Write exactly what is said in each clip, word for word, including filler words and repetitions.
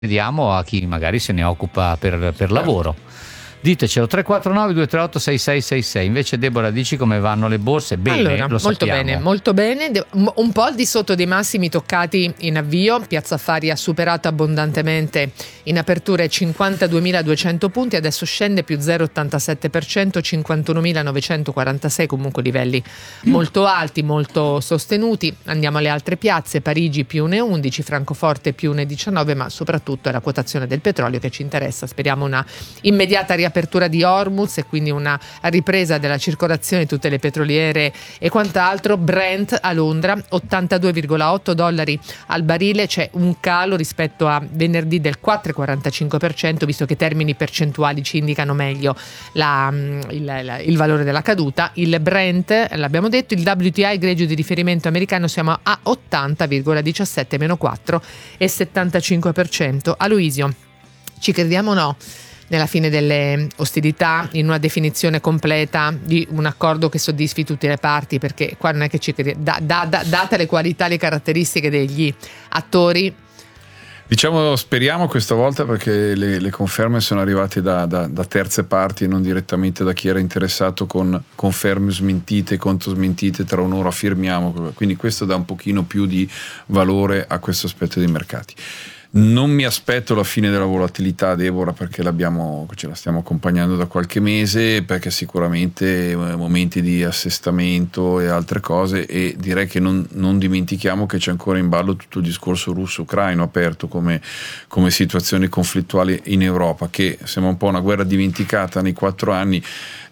Vediamo a chi magari se ne occupa per, per lavoro. Ditecelo. Tre quattro nove due tre otto sei sei sei sei. Invece Deborah, dici come vanno le borse? Bene, allora, lo molto sappiamo. bene, molto bene. Un po' al di sotto dei massimi toccati in avvio. Piazza Affari ha superato abbondantemente in apertura i cinquantaduemiladuecento punti, adesso scende più zero virgola ottantasette per cento, cinquantunomilanovecentokwarantasei, comunque livelli molto alti, molto sostenuti. Andiamo alle altre piazze. Parigi più uno virgola undici, Francoforte più uno virgola diciannove, ma soprattutto è la quotazione del petrolio che ci interessa. Speriamo una immediata riapertura di Hormuz e quindi una ripresa della circolazione di tutte le petroliere e quant'altro. Brent a Londra ottantadue virgola otto dollari al barile, c'è un calo rispetto a venerdì del quattro virgola quarantacinque per cento, visto che i termini percentuali ci indicano meglio la, il, il, il valore della caduta. Il Brent, l'abbiamo detto, il W T I greggio di riferimento americano siamo a ottanta virgola diciassette, meno quattro virgola settantacinque per cento. Aloisio, ci crediamo o no nella fine delle ostilità, in una definizione completa di un accordo che soddisfi tutte le parti? Perché qua non è che ci crediamo, da, da, da, date le qualità, le caratteristiche degli attori, diciamo speriamo questa volta, perché le, le conferme sono arrivate da, da, da terze parti e non direttamente da chi era interessato, con conferme smentite, conto smentite, tra un'ora firmiamo, quindi questo dà un pochino più di valore a questo aspetto dei mercati. Non mi aspetto la fine della volatilità, Deborah, perché l'abbiamo, ce la stiamo accompagnando da qualche mese, perché sicuramente momenti di assestamento e altre cose, e direi che non, non dimentichiamo che c'è ancora in ballo tutto il discorso russo-ucraino aperto come, come situazione conflittuale in Europa, che sembra un po' una guerra dimenticata nei quattro anni.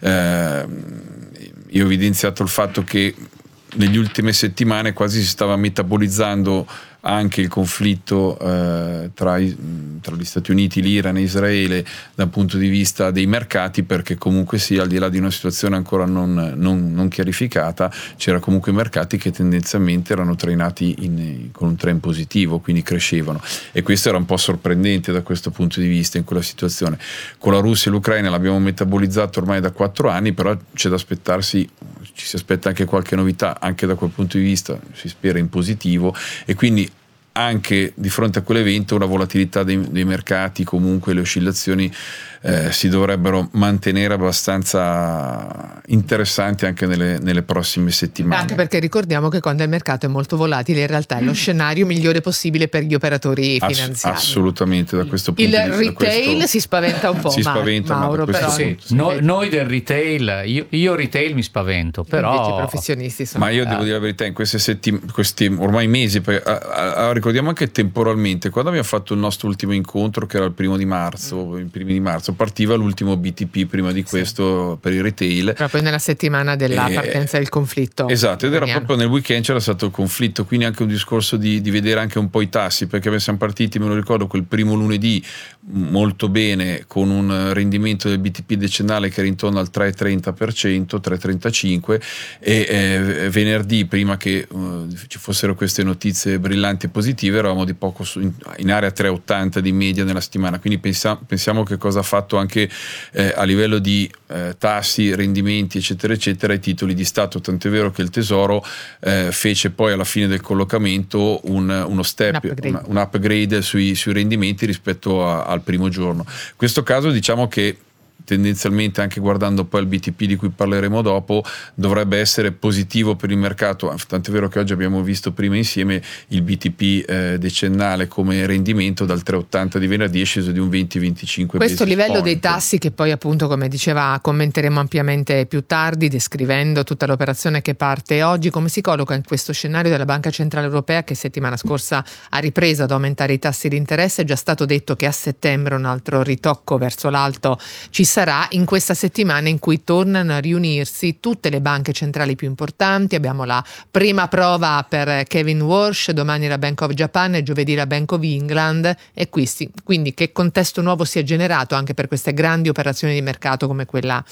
Eh, io ho evidenziato il fatto che negli ultime settimane quasi si stava metabolizzando anche il conflitto eh, tra, tra gli Stati Uniti, l'Iran e Israele dal punto di vista dei mercati, perché comunque sia, al di là di una situazione ancora non, non, non chiarificata, c'era comunque mercati che tendenzialmente erano trainati in, con un trend positivo, quindi crescevano, e questo era un po' sorprendente da questo punto di vista in quella situazione. Con la Russia e l'Ucraina l'abbiamo metabolizzato ormai da quattro anni, però c'è da aspettarsi, ci si aspetta anche qualche novità anche da quel punto di vista, si spera in positivo, e quindi anche di fronte a quell'evento una volatilità dei, dei mercati, comunque le oscillazioni eh, si dovrebbero mantenere abbastanza interessanti anche nelle, nelle prossime settimane. Anche perché ricordiamo che quando il mercato è molto volatile in realtà è lo scenario migliore possibile per gli operatori Ass- finanziari. Assolutamente, da questo punto il di vista. Il retail questo, si spaventa un po', si ma, spaventa, Mauro, ma però sì, sì. no, noi del retail, io, io retail mi spavento, però invece i professionisti sono... Ma io devo dire la verità, in queste settimane, questi ormai mesi, perché, a, a, ricordiamo anche temporalmente, quando abbiamo fatto il nostro ultimo incontro, che era il primo di marzo, i primi di marzo, partiva l'ultimo B T P prima di questo, sì, per il retail, proprio nella settimana della e, partenza del conflitto. Esatto, ed era proprio nel weekend c'era stato il conflitto, quindi anche un discorso di, di vedere anche un po' i tassi, perché siamo partiti, me lo ricordo, quel primo lunedì molto bene, con un rendimento del B T P decennale che era intorno al tre virgola trenta per cento, tre virgola trentacinque, e eh, venerdì, prima che uh, ci fossero queste notizie brillanti e positive, eravamo di poco su, in, in area tre virgola ottanta di media nella settimana, quindi pensa, pensiamo che cosa ha fatto anche eh, a livello di eh, tassi, rendimenti eccetera eccetera i titoli di Stato, tant'è vero che il Tesoro eh, fece poi alla fine del collocamento un, uno step, un upgrade, una, un upgrade sui, sui rendimenti rispetto a, al primo giorno. In questo caso diciamo che tendenzialmente, anche guardando poi il B T P di cui parleremo dopo, dovrebbe essere positivo per il mercato, tant'è vero che oggi abbiamo visto prima insieme il B T P eh, decennale come rendimento dal tre virgola ottanta di venerdì è sceso di un venti venticinque. Questo livello point. dei tassi, che poi appunto, come diceva, commenteremo ampiamente più tardi, descrivendo tutta l'operazione che parte oggi, come si colloca in questo scenario della Banca Centrale Europea, che settimana scorsa ha ripreso ad aumentare i tassi di interesse. È già stato detto che a settembre un altro ritocco verso l'alto ci sarà, in questa settimana in cui tornano a riunirsi tutte le banche centrali più importanti. Abbiamo la prima prova per Kevin Walsh, domani la Bank of Japan e giovedì la Bank of England, e qui sì, quindi che contesto nuovo si è generato anche per queste grandi operazioni di mercato come quella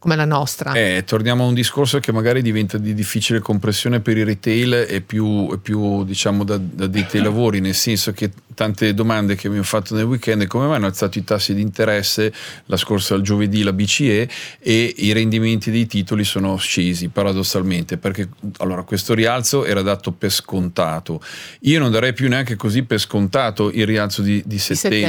come la nostra. Eh, torniamo a un discorso che magari diventa di difficile compressione per i retail e più, e più diciamo da, da detti ai lavori, nel senso che tante domande che mi ho fatto nel weekend è come mai hanno alzato i tassi di interesse la scorsa il giovedì la B C E e i rendimenti dei titoli sono scesi paradossalmente, perché allora questo rialzo era dato per scontato. Io non darei più neanche così per scontato il rialzo di, di settembre.